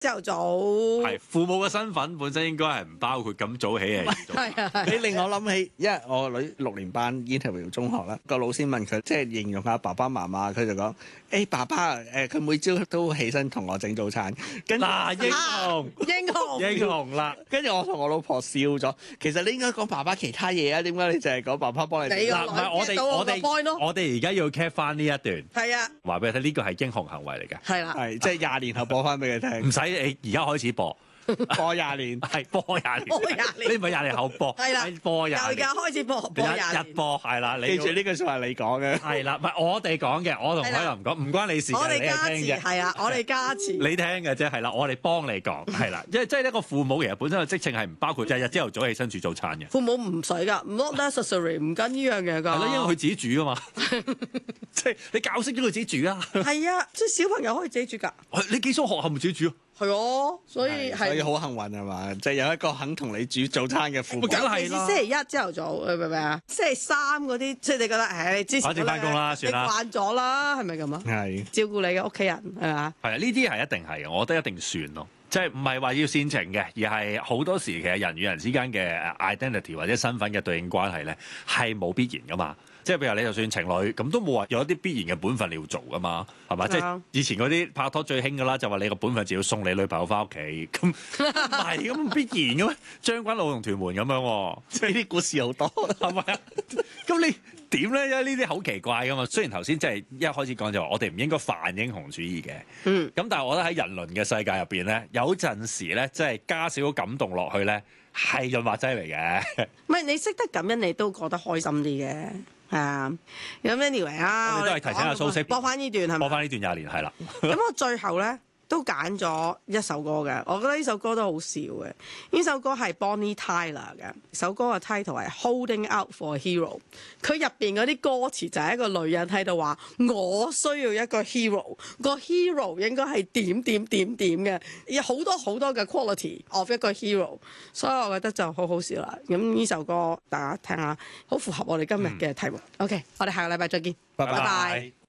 朝頭早。 係父母嘅身份本身應該係唔包括咁早起嚟。 係啊， 你令我諗起，因為我女6年班 interview 中學啦，個老師問佢，即係形容下爸爸媽媽，佢就講：爸爸佢每朝都起身同我整早餐。跟住英雄英雄啦！ 跟住我同我老婆笑咗。其實你應該講爸爸其他嘢啊，點解你淨係講爸爸幫你？ 你個嗱，唔係我哋而家要 cap 翻呢一段。 係啊， 話俾你聽，呢個係英雄行為嚟嘅。 係啦， 係即係20年後播翻俾佢聽。 唔使你而家開始播。 播20年， 係播20年，你唔係20年後播， 係啦， 播20年， 由而家開始播20年， 日播係啦，你記住呢句説話你講嘅， 係啦，唔係我哋講嘅，我同海林講，唔關你事， 我哋加持你聽嘅， 係啊，我哋加持， 你聽嘅啫，係啦，我哋幫你講，係啦，即係一個父母其實本身嘅職程係唔包括日日朝頭早起身煮早餐嘅， 父母唔使㗎，not necessary，唔跟呢樣嘢㗎， 係咯，因為佢自己煮㗎嘛，即係你教識咗佢自己煮啊， 係啊，即係小朋友可以自己煮㗎， 你寄宿學校咪自己煮啊？ 係哦，所以好幸運係嘛？即係有一個肯同你煮早餐嘅父母。 梗係啦。 星期一朝頭早，你明唔明啊？星期三嗰啲，即係你覺得，你之前反正翻工啦，算啦， 你慣咗啦，係咪咁啊？ 係照顧你嘅屋企人係嘛？ 係啊，呢啲係一定係嘅，我覺得一定算咯。即係唔係話要煽情嘅，而係好多時其實人與人之間嘅 identity 或者身份嘅對應關係咧，係冇必然噶嘛。即係譬如你就算情侶咁，都冇話有一啲必然嘅本分你要做噶嘛，係嘛？即係以前嗰啲拍拖最興噶啦，就話你個本分就要送你女朋友翻屋企，咁唔係咁必然嘅咩？將軍澳同屯門咁樣， 即係啲故事好多， 係咪啊？咁你點咧？因為呢啲好奇怪噶嘛。雖然頭先即係一開始講就話我哋唔應該泛英雄主義嘅，咁但係我覺得喺人倫嘅世界入邊咧，有陣時咧即係加少少感動落去咧，係潤滑劑嚟嘅。 唔係你識得感恩，你都覺得開心啲嘅。係啊，咁 anyway 啊， 我哋都係提醒阿蘇軾播翻呢段係咪？ 播翻呢段20年係啦。 咁我最後咧都揀咗一首歌嘅，我覺得呢首歌都好笑嘅。呢首歌係 Bonnie Tyler 嘅，首歌嘅 title 係 Holding Out for a Hero。佢入邊嗰啲歌詞就係一個女人喺度話：我需要一個 hero，個 hero 應該係點點點點嘅，有好多好多嘅 quality of 一個 hero。所以我覺得就好好笑啦。咁呢首歌大家聽下，好符合我哋今日嘅題目。OK，我哋下個禮拜再見， 拜拜。 拜拜。